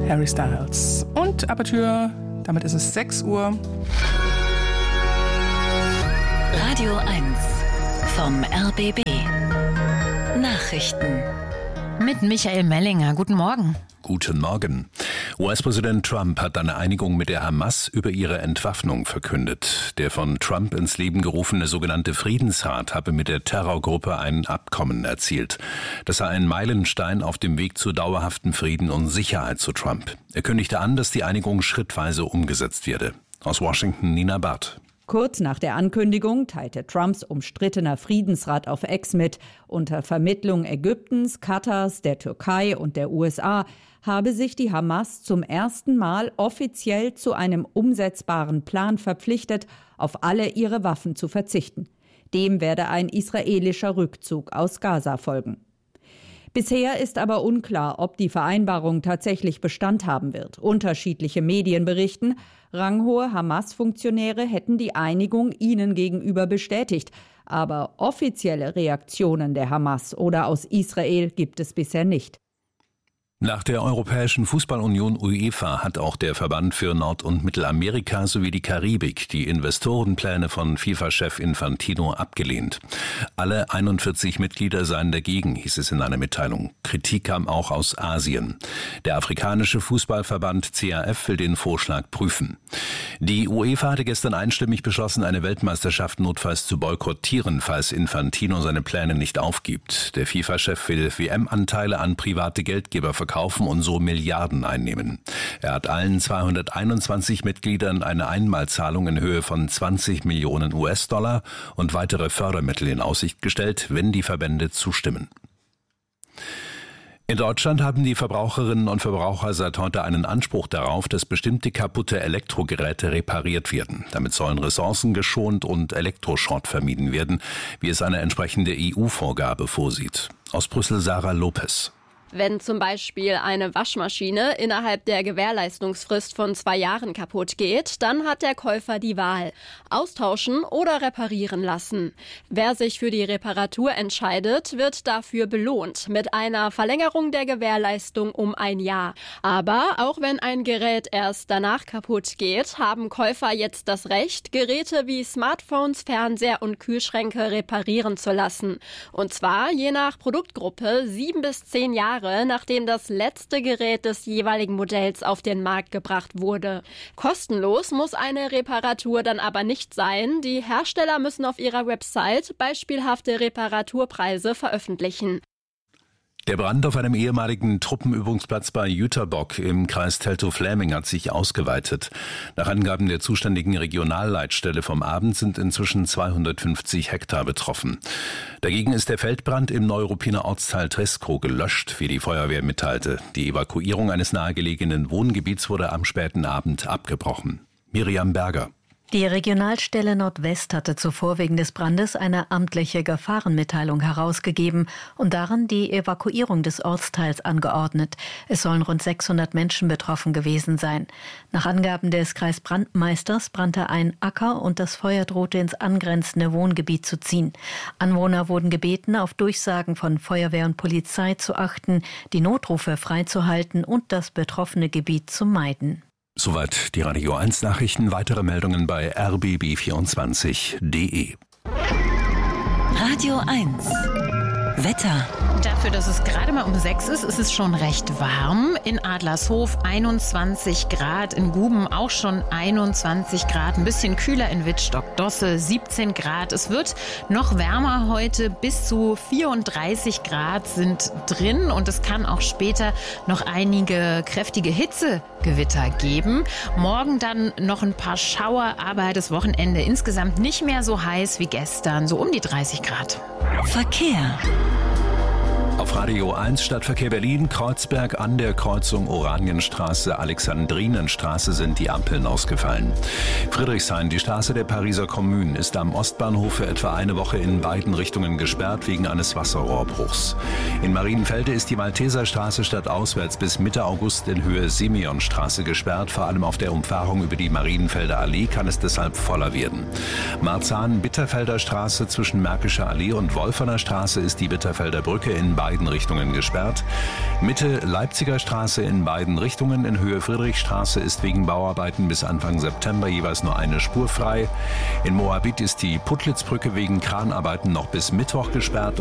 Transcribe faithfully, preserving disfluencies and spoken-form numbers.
Harry Styles. Und Aperture, damit ist es sechs Uhr. Radio eins vom R B B. Nachrichten. Mit Michael Mellinger. Guten Morgen. Guten Morgen. U S-Präsident Trump hat eine Einigung mit der Hamas über ihre Entwaffnung verkündet. Der von Trump ins Leben gerufene sogenannte Friedensrat habe mit der Terrorgruppe ein Abkommen erzielt. Das sei ein Meilenstein auf dem Weg zu dauerhaftem Frieden und Sicherheit, so Trump. Er kündigte an, dass die Einigung schrittweise umgesetzt werde. Aus Washington Nina Barth. Kurz nach der Ankündigung teilte Trumps umstrittener Friedensrat auf X mit, unter Vermittlung Ägyptens, Katars, der Türkei und der U S A habe sich die Hamas zum ersten Mal offiziell zu einem umsetzbaren Plan verpflichtet, auf alle ihre Waffen zu verzichten. Dem werde ein israelischer Rückzug aus Gaza folgen. Bisher ist aber unklar, ob die Vereinbarung tatsächlich Bestand haben wird. Unterschiedliche Medien berichten, ranghohe Hamas-Funktionäre hätten die Einigung ihnen gegenüber bestätigt. Aber offizielle Reaktionen der Hamas oder aus Israel gibt es bisher nicht. Nach der Europäischen Fußballunion UEFA hat auch der Verband für Nord- und Mittelamerika sowie die Karibik die Investorenpläne von FIFA-Chef Infantino abgelehnt. Alle einundvierzig Mitglieder seien dagegen, hieß es in einer Mitteilung. Kritik kam auch aus Asien. Der afrikanische Fußballverband C A F will den Vorschlag prüfen. Die UEFA hatte gestern einstimmig beschlossen, eine Weltmeisterschaft notfalls zu boykottieren, falls Infantino seine Pläne nicht aufgibt. Der FIFA-Chef will W M-Anteile an private Geldgeber verkaufen und so Milliarden einnehmen. Er hat allen zweihunderteinundzwanzig Mitgliedern eine Einmalzahlung in Höhe von zwanzig Millionen U S-Dollar und weitere Fördermittel in Aussicht gestellt, wenn die Verbände zustimmen. In Deutschland haben die Verbraucherinnen und Verbraucher seit heute einen Anspruch darauf, dass bestimmte kaputte Elektrogeräte repariert werden. Damit sollen Ressourcen geschont und Elektroschrott vermieden werden, wie es eine entsprechende E U-Vorgabe vorsieht. Aus Brüssel Sarah Lopez. Wenn zum Beispiel eine Waschmaschine innerhalb der Gewährleistungsfrist von zwei Jahren kaputt geht, dann hat der Käufer die Wahl: austauschen oder reparieren lassen. Wer sich für die Reparatur entscheidet, wird dafür belohnt mit einer Verlängerung der Gewährleistung um ein Jahr. Aber auch wenn ein Gerät erst danach kaputt geht, haben Käufer jetzt das Recht, Geräte wie Smartphones, Fernseher und Kühlschränke reparieren zu lassen. Und zwar je nach Produktgruppe sieben bis zehn Jahre, nachdem das letzte Gerät des jeweiligen Modells auf den Markt gebracht wurde. Kostenlos muss eine Reparatur dann aber nicht sein. Die Hersteller müssen auf ihrer Website beispielhafte Reparaturpreise veröffentlichen. Der Brand auf einem ehemaligen Truppenübungsplatz bei Jüterbog im Kreis Teltow-Fläming hat sich ausgeweitet. Nach Angaben der zuständigen Regionalleitstelle vom Abend sind inzwischen zweihundertfünfzig Hektar betroffen. Dagegen ist der Feldbrand im Neuruppiner Ortsteil Treskow gelöscht, wie die Feuerwehr mitteilte. Die Evakuierung eines nahegelegenen Wohngebiets wurde am späten Abend abgebrochen. Miriam Berger. Die Regionalstelle Nordwest hatte zuvor wegen des Brandes eine amtliche Gefahrenmitteilung herausgegeben und darin die Evakuierung des Ortsteils angeordnet. Es sollen rund sechshundert Menschen betroffen gewesen sein. Nach Angaben des Kreisbrandmeisters brannte ein Acker und das Feuer drohte ins angrenzende Wohngebiet zu ziehen. Anwohner wurden gebeten, auf Durchsagen von Feuerwehr und Polizei zu achten, die Notrufe freizuhalten und das betroffene Gebiet zu meiden. Soweit die Radio eins Nachrichten. Weitere Meldungen bei r b b vierundzwanzig punkt d e. Radio eins. Wetter. Dafür, dass es gerade mal um sechs ist, ist es schon recht warm. In Adlershof einundzwanzig Grad, in Guben auch schon einundzwanzig Grad. Ein bisschen kühler in Wittstock-Dosse, siebzehn Grad. Es wird noch wärmer heute, bis zu vierunddreißig Grad sind drin. Und es kann auch später noch einige kräftige Hitzegewitter geben. Morgen dann noch ein paar Schauer, aber das Wochenende insgesamt nicht mehr so heiß wie gestern, so um die dreißig Grad. Verkehr. Auf Radio eins Stadtverkehr Berlin, Kreuzberg an der Kreuzung Oranienstraße, Alexandrinenstraße sind die Ampeln ausgefallen. Friedrichshain, die Straße der Pariser Kommune, ist am Ostbahnhof für etwa eine Woche in beiden Richtungen gesperrt wegen eines Wasserrohrbruchs. In Marienfelde ist die Malteserstraße stadtauswärts bis Mitte August in Höhe Simeonstraße gesperrt. Vor allem auf der Umfahrung über die Marienfelder Allee kann es deshalb voller werden. Marzahn-Bitterfelder Straße zwischen Märkischer Allee und Wolferner Straße ist die Bitterfelder Brücke in beiden beiden Richtungen gesperrt. Mitte Leipziger Straße in beiden Richtungen in Höhe Friedrichstraße ist wegen Bauarbeiten bis Anfang September jeweils nur eine Spur frei. In Moabit ist die Puttlitzbrücke wegen Kranarbeiten noch bis Mittwoch gesperrt.